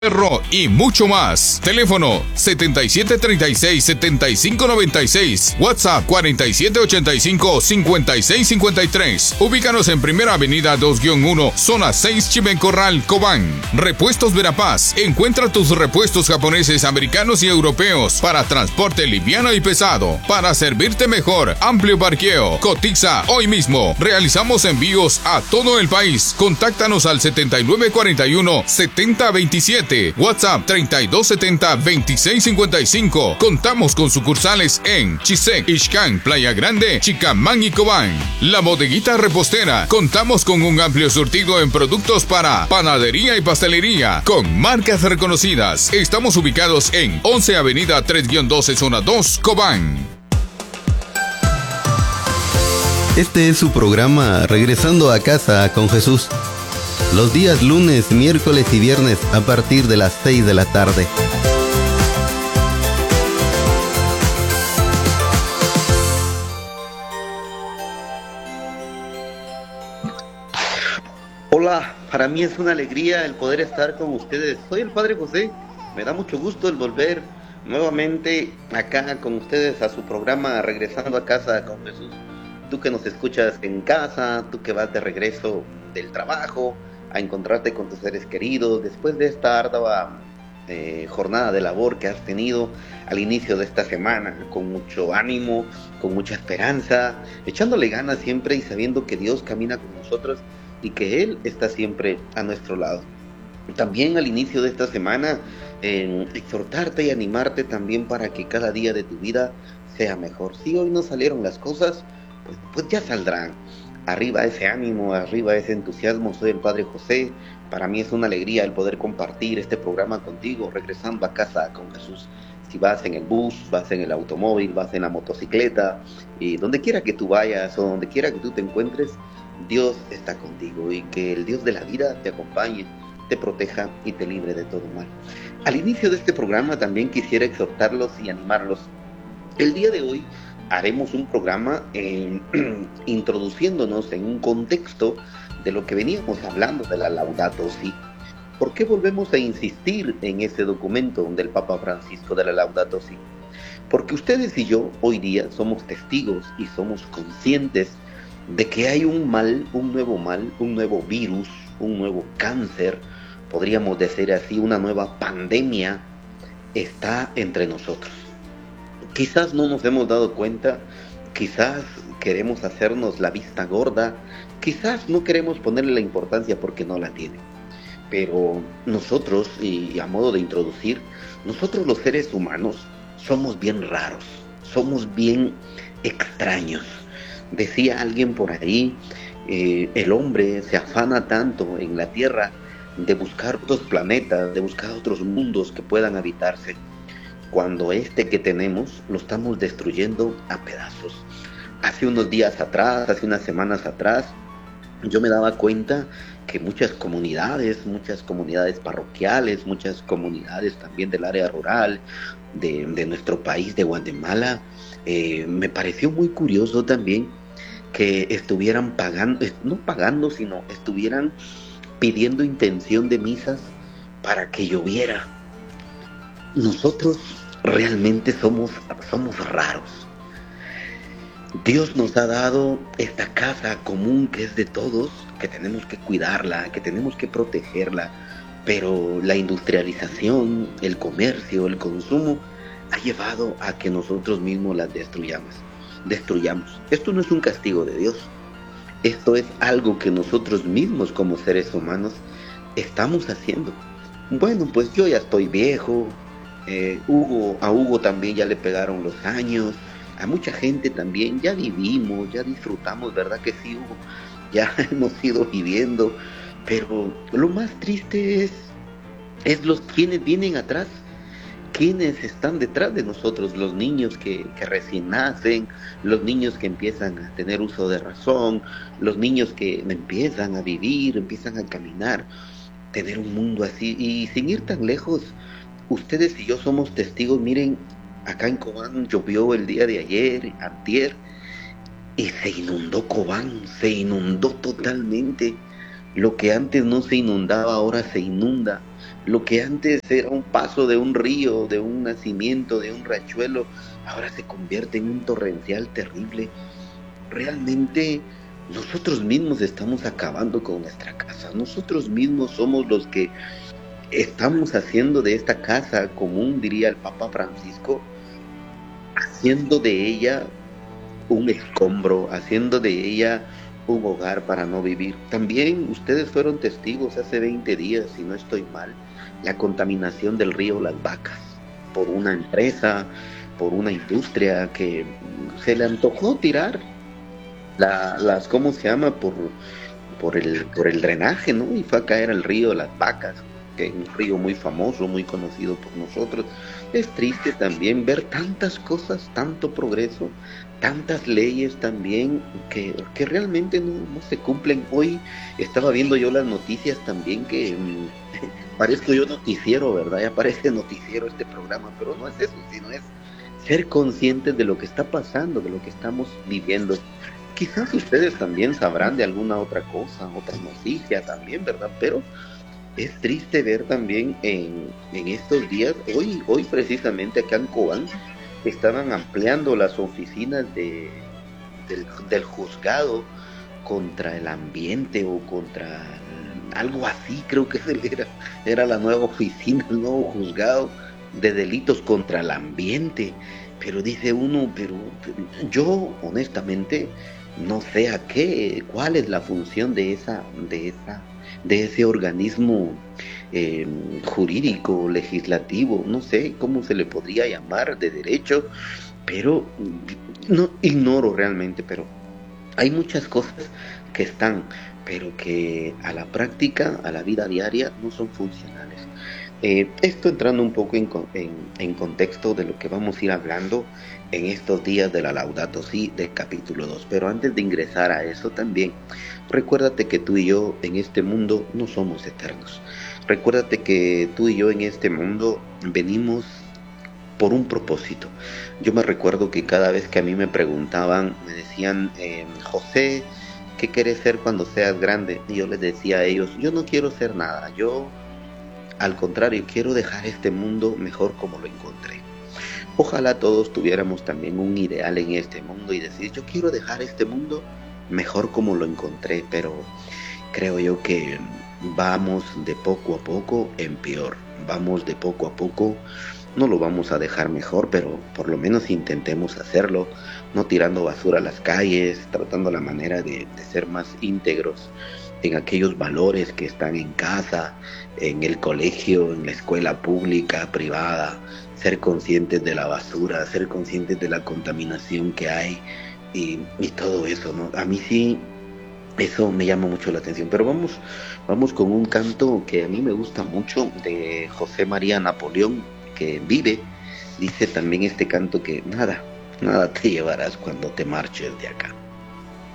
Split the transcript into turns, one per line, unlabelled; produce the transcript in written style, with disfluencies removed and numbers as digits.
Perro y mucho más. Teléfono 7736-7596. WhatsApp 4785-5653. Ubícanos en Primera Avenida 2-1, Zona 6, Chimencorral, Cobán. Repuestos Verapaz. Encuentra tus repuestos japoneses, americanos y europeos para transporte liviano y pesado. Para servirte mejor, amplio parqueo. Cotiza hoy mismo. Realizamos envíos a todo el país. Contáctanos al 7941-7027. WhatsApp 3270-2655. Contamos con sucursales en Chisec, Ixcán, Playa Grande, Chicamán y Cobán. La Bodeguita Repostera. Contamos con un amplio surtido en productos para panadería y pastelería con marcas reconocidas. Estamos ubicados en 11 Avenida 3-12, Zona 2, Cobán.
Este es su programa Regresando a Casa con Jesús. Los días lunes, miércoles y viernes a partir de las 6 de la tarde.
Hola, para mí es una alegría el poder estar con ustedes. Soy el Padre José. Me da mucho gusto el volver nuevamente acá con ustedes a su programa Regresando a Casa con Jesús. Tú que nos escuchas en casa, tú que vas de regreso del trabajo, a encontrarte con tus seres queridos después de esta ardua jornada de labor que has tenido al inicio de esta semana, con mucho ánimo, con mucha esperanza, echándole ganas siempre y sabiendo que Dios camina con nosotros y que Él está siempre a nuestro lado. También al inicio de esta semana, exhortarte y animarte también para que cada día de tu vida sea mejor. Si hoy no salieron las cosas, pues ya saldrán. Arriba ese ánimo, arriba ese entusiasmo. Soy el Padre José. Para mí es una alegría el poder compartir este programa contigo, Regresando a Casa con Jesús. Si vas en el bus, vas en el automóvil, vas en la motocicleta, y donde quiera que tú vayas o donde quiera que tú te encuentres, Dios está contigo y que el Dios de la vida te acompañe, te proteja y te libre de todo mal. Al inicio de este programa también quisiera exhortarlos y animarlos. El día de hoy haremos un programa introduciéndonos en un contexto de lo que veníamos hablando de la Laudato Si. ¿Por qué volvemos a insistir en ese documento del Papa Francisco de la Laudato Si? Porque ustedes y yo hoy día somos testigos y somos conscientes de que hay un nuevo virus, un nuevo cáncer, podríamos decir así, una nueva pandemia está entre nosotros. Quizás no nos hemos dado cuenta, quizás queremos hacernos la vista gorda, quizás no queremos ponerle la importancia porque no la tiene. Pero nosotros, y a modo de introducir, nosotros los seres humanos somos bien raros, somos bien extraños. Decía alguien por ahí, el hombre se afana tanto en la Tierra de buscar otros planetas, de buscar otros mundos que puedan habitarse, cuando este que tenemos lo estamos destruyendo a pedazos. Hace unos días atrás, hace unas semanas atrás, yo me daba cuenta que muchas comunidades parroquiales, muchas comunidades también del área rural de nuestro país, de Guatemala, me pareció muy curioso también que estuvieran estuvieran pidiendo intención de misas para que lloviera. Nosotros realmente somos raros. Dios nos ha dado esta casa común que es de todos, que tenemos que cuidarla, que tenemos que protegerla, pero la industrialización, el comercio, el consumo ha llevado a que nosotros mismos las destruyamos. Esto no es un castigo de Dios. Esto es algo que nosotros mismos como seres humanos estamos haciendo. Bueno, pues yo ya estoy viejo, a Hugo también ya le pegaron los años, a mucha gente también, ya vivimos, ya disfrutamos, ¿verdad que sí, Hugo? Ya hemos ido viviendo, pero lo más triste es los quienes vienen atrás, quienes están detrás de nosotros, los niños que recién nacen, los niños que empiezan a tener uso de razón, los niños que empiezan a vivir, empiezan a caminar, tener un mundo así. Y sin ir tan lejos, ustedes y yo somos testigos. Miren, acá en Cobán llovió el día de ayer, antier, y se inundó Cobán, se inundó totalmente. Lo que antes no se inundaba ahora se inunda. Lo que antes era un paso de un río, de un nacimiento, de un riachuelo, ahora se convierte en un torrencial terrible. Realmente nosotros mismos estamos acabando con nuestra casa. Nosotros mismos somos los que estamos haciendo de esta casa común, diría el Papa Francisco, haciendo de ella un escombro, haciendo de ella un hogar para no vivir. También ustedes fueron testigos hace 20 días, si no estoy mal, la contaminación del río Las Vacas por una empresa, por una industria que se le antojó tirar las ¿cómo se llama? Por el drenaje, ¿no? Y fue a caer al río Las Vacas, que es un río muy famoso, muy conocido por nosotros. Es triste también ver tantas cosas, tanto progreso, tantas leyes también que realmente no se cumplen. Hoy estaba viendo yo las noticias también que parezco yo noticiero, ¿verdad? Ya parece noticiero este programa, pero no es eso, sino es ser conscientes de lo que está pasando, de lo que estamos viviendo. Quizás ustedes también sabrán de alguna otra cosa, otra noticia también, ¿verdad? Pero es triste ver también en estos días, hoy precisamente acá en Cobán, estaban ampliando las oficinas del juzgado contra el ambiente o contra algo así, creo que era la nueva oficina, el nuevo juzgado de delitos contra el ambiente. Pero dice uno, pero yo honestamente no sé cuál es la función de ese organismo jurídico, legislativo, no sé cómo se le podría llamar, de derecho, pero no ignoro realmente, pero hay muchas cosas que están, pero que a la práctica, a la vida diaria, no son funcionales. Esto entrando un poco en contexto de lo que vamos a ir hablando en estos días de la Laudato Si del capítulo 2. Pero antes de ingresar a eso también, recuérdate que tú y yo en este mundo no somos eternos. Recuérdate que tú y yo en este mundo venimos por un propósito. Yo me recuerdo que cada vez que a mí me preguntaban, me decían, José, ¿qué quieres ser cuando seas grande? Y yo les decía a ellos, yo no quiero ser nada, yo al contrario, quiero dejar este mundo mejor como lo encontré. Ojalá todos tuviéramos también un ideal en este mundo y decir, yo quiero dejar este mundo mejor como lo encontré, pero creo yo que vamos de poco a poco en peor. Vamos de poco a poco, no lo vamos a dejar mejor, pero por lo menos intentemos hacerlo, no tirando basura a las calles, tratando la manera de ser más íntegros en aquellos valores que están en casa, en el colegio, en la escuela pública, privada, ser conscientes de la basura, ser conscientes de la contaminación que hay y todo eso, ¿no? A mí sí, eso me llama mucho la atención, pero vamos con un canto que a mí me gusta mucho de José María Napoleón, que vive. Dice también este canto que nada te llevarás cuando te marches de acá.